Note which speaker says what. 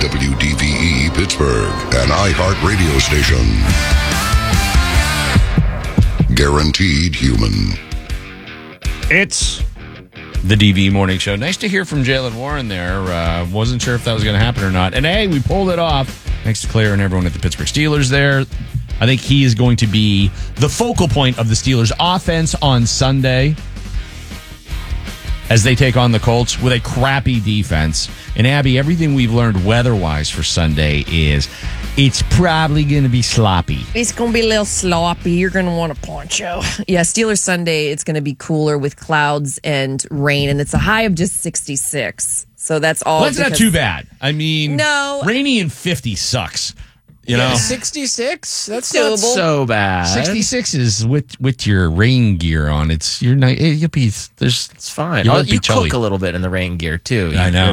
Speaker 1: WDVE Pittsburgh, an iHeart radio station. Guaranteed human.
Speaker 2: It's the DV Morning Show. Nice to hear from Jaylen Warren there. Wasn't sure if that was going to happen or not. And hey, we pulled it off. Thanks to Claire and everyone at the Pittsburgh Steelers there. I think he is going to be the focal point of the Steelers' offense on Sunday as they take on the Colts with a crappy defense. And Abby, everything we've learned weather-wise for Sunday is it's probably going to be sloppy.
Speaker 3: It's going to be a little sloppy. You're going to want a poncho. Yeah, Steelers Sunday, it's going to be cooler with clouds and rain, and it's a high of just 66. So that's all.
Speaker 2: Well, that's not too bad. I mean,
Speaker 3: no,
Speaker 2: rainy and 50 sucks. You know,
Speaker 4: 66. That's
Speaker 3: doable.
Speaker 4: not so bad.
Speaker 2: 66 is with your rain gear on. It's you're not. You'll be there's.
Speaker 4: It's fine.
Speaker 2: You won't be
Speaker 4: You
Speaker 2: chilly.
Speaker 4: cook a little bit in the rain gear too.
Speaker 2: I know.